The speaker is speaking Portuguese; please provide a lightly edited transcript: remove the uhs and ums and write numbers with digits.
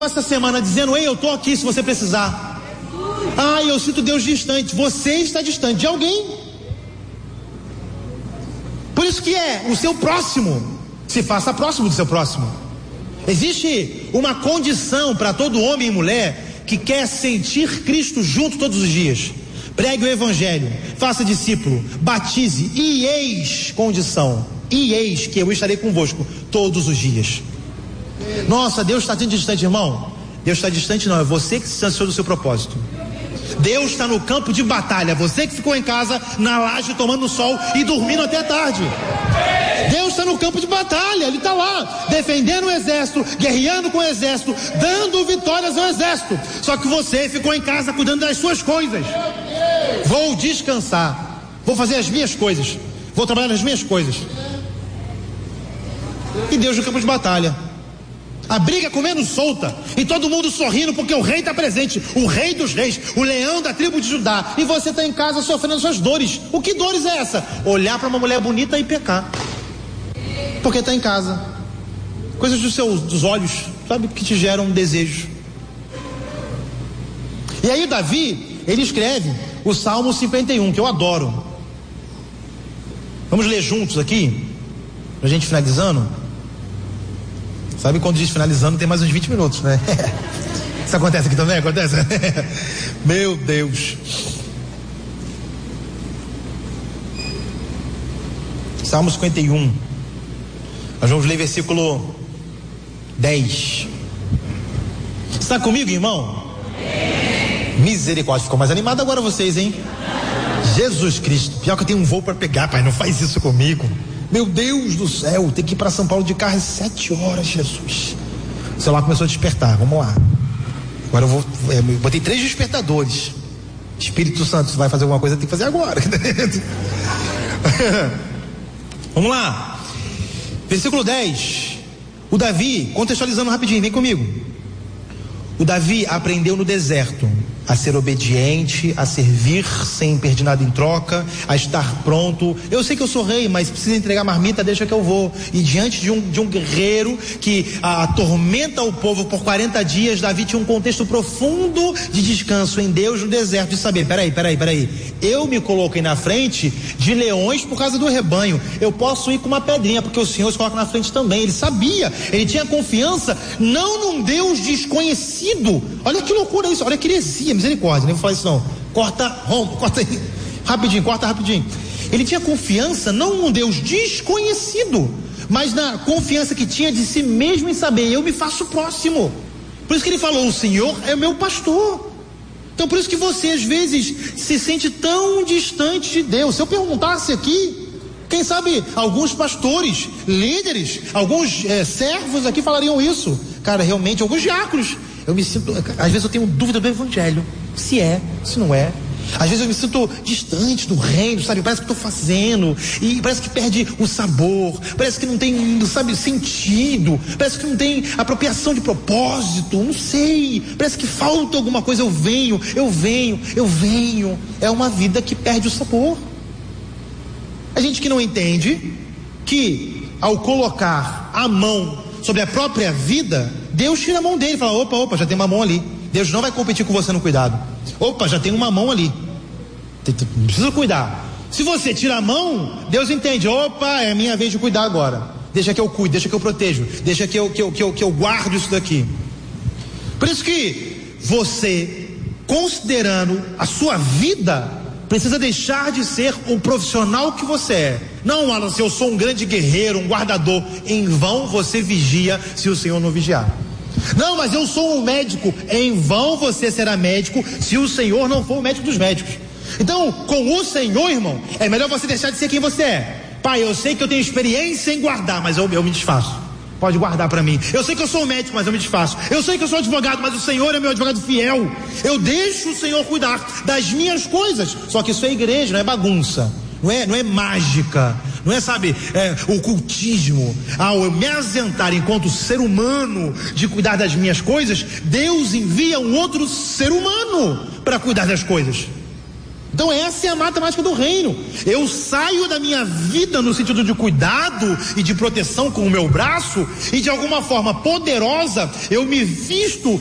essa semana dizendo: ei, eu estou aqui se você precisar. Ah, eu sinto Deus distante. Você está distante de alguém. Por isso que é o seu próximo. Se faça próximo do seu próximo. Existe uma condição para todo homem e mulher que quer sentir Cristo junto todos os dias. Pregue o evangelho, faça discípulo, batize, e eis condição, e eis que eu estarei convosco todos os dias. Nossa, Deus está distante, irmão. Deus está distante não, é você que se distanciou do seu propósito. Deus está no campo de batalha, você que ficou em casa na laje tomando sol e dormindo até tarde. Deus está no campo de batalha, Ele está lá defendendo o exército, guerreando com o exército, dando vitórias ao exército. Só que você ficou em casa cuidando das suas coisas. Vou descansar, vou fazer as minhas coisas, vou trabalhar nas minhas coisas. E Deus no campo de batalha, a briga comendo solta, e todo mundo sorrindo porque o rei está presente, o rei dos reis, o leão da tribo de Judá, e você está em casa sofrendo suas dores. O que dores é essa? Olhar para uma mulher bonita e pecar, porque está em casa. Coisas dos olhos, sabe, que te geram um desejo. E aí Davi, ele escreve o Salmo 51, que eu adoro. Vamos ler juntos aqui, pra gente finalizando. Sabe quando diz finalizando, tem mais uns 20 minutos, né? Isso acontece aqui também? Acontece? Meu Deus. Salmo 51. Nós vamos ler versículo 10. Está comigo, irmão? Misericórdia. Ficou mais animado agora vocês, hein? Jesus Cristo. Pior que eu tenho um voo para pegar, pai. Não faz isso comigo. Meu Deus do céu, tem que ir para São Paulo de carro às 7 horas, Jesus. O celular começou a despertar, vamos lá. Agora eu vou, botei 3 despertadores. Espírito Santo, se vai fazer alguma coisa, tem que fazer agora. Vamos lá. Versículo 10. O Davi, contextualizando rapidinho, vem comigo. O Davi aprendeu no deserto a ser obediente, a servir sem pedir nada em troca, a estar pronto. Eu sei que eu sou rei, mas precisa entregar marmita, deixa que eu vou. E diante de um guerreiro que atormenta o povo por 40 dias, Davi tinha um contexto profundo de descanso em Deus no deserto, de saber, peraí, eu me coloquei na frente de leões por causa do rebanho, eu posso ir com uma pedrinha, porque o Senhor se coloca na frente também. Ele sabia, ele tinha confiança, não num Deus desconhecido. Olha que loucura isso, olha que heresia, misericórdia, nem vou falar isso não. Corta aí, rapidinho. Ele tinha confiança não num Deus desconhecido, mas na confiança que tinha de si mesmo em saber, eu me faço próximo. Por isso que ele falou, o Senhor é o meu pastor. Então por isso que você às vezes se sente tão distante de Deus. Se eu perguntasse aqui, quem sabe alguns pastores, líderes, alguns servos aqui falariam isso. Cara, realmente, alguns diáconos, eu me sinto, às vezes eu tenho dúvida do evangelho, se é, se não é. Às vezes eu me sinto distante do reino, sabe? Parece que estou fazendo e parece que perde o sabor, parece que não tem, sabe, sentido, parece que não tem apropriação de propósito, não sei, parece que falta alguma coisa. Eu venho. É uma vida que perde o sabor. A gente que não entende que ao colocar a mão sobre a própria vida, Deus tira a mão dele e fala, opa, já tem uma mão ali. Deus não vai competir com você no cuidado. Opa, já tem uma mão ali, precisa cuidar. Se você tira a mão, Deus entende, opa, é minha vez de cuidar agora. Deixa que eu cuido, deixa que eu protejo, deixa que eu guardo isso daqui. Por isso que você, considerando a sua vida, precisa deixar de ser o profissional que você é. Não, Alan, se eu sou um grande guerreiro, um guardador, em vão você vigia se o Senhor não vigiar. Não, mas eu sou um médico, em vão você será médico se o Senhor não for o médico dos médicos. Então, com o Senhor, irmão, é melhor você deixar de ser quem você é. Pai, eu sei que eu tenho experiência em guardar, mas eu me desfaço. Pode guardar para mim. Eu sei que eu sou um médico, mas eu me desfaço. Eu sei que eu sou advogado, mas o Senhor é meu advogado fiel. Eu deixo o Senhor cuidar das minhas coisas. Só que isso é igreja, não é bagunça. Não é mágica. Não é, sabe, ocultismo. Ao eu me ausentar enquanto ser humano de cuidar das minhas coisas, Deus envia um outro ser humano para cuidar das coisas. Então essa é a matemática do reino. Eu saio da minha vida no sentido de cuidado e de proteção com o meu braço, e de alguma forma poderosa eu me visto